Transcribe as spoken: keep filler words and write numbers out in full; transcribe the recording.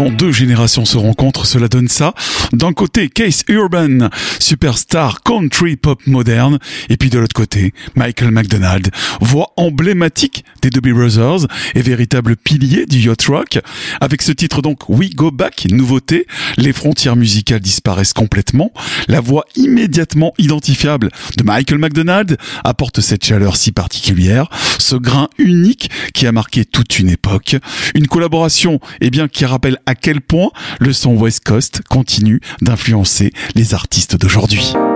Quand deux générations se rencontrent, cela donne ça. D'un côté, Keith Urban, superstar country pop moderne, et puis de l'autre côté, Michael McDonald, voix emblématique des Doobie Brothers et véritable pilier du yacht rock. Avec ce titre donc We Go Back, nouveauté, les frontières musicales disparaissent complètement. La voix immédiatement identifiable de Michael McDonald apporte cette chaleur si particulière, ce grain unique qui a marqué toute une époque. Une collaboration, eh bien, qui rappelle à quel point le son West Coast continue d'influencer les artistes d'aujourd'hui.